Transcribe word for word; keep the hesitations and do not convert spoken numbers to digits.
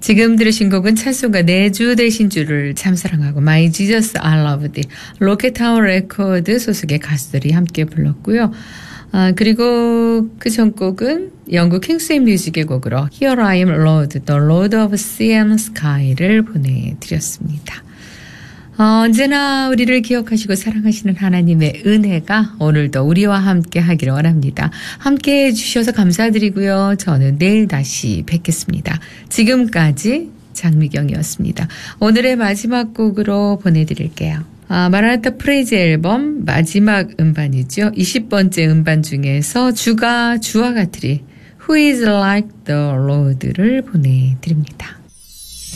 지금 들으신 곡은 찬송가 내주 되신 주를 참사랑하고 My Jesus I Love Thee 로켓타운 레코드 소속의 가수들이 함께 불렀고요. 아, 그리고 그 전곡은 영국 킹스의 뮤직의 곡으로 Here I Am Lord, The Lord of Sea and Sky를 보내드렸습니다. 어, 언제나 우리를 기억하시고 사랑하시는 하나님의 은혜가 오늘도 우리와 함께 하기를 원합니다. 함께 해주셔서 감사드리고요. 저는 내일 다시 뵙겠습니다. 지금까지 장미경이었습니다. 오늘의 마지막 곡으로 보내드릴게요. 아, 마라나타 프레이즈 앨범 마지막 음반이죠. 이십 번째 음반 중에서 주가 주와 같으리 Who is like the Lord를 보내드립니다.